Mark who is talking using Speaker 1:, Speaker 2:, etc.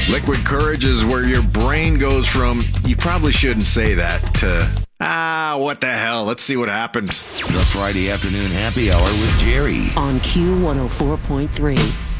Speaker 1: Liquid courage is where your brain goes from, you probably shouldn't say that, to, what the hell, let's see what happens.
Speaker 2: The Friday afternoon happy hour with Jerry.
Speaker 3: On Q104.3.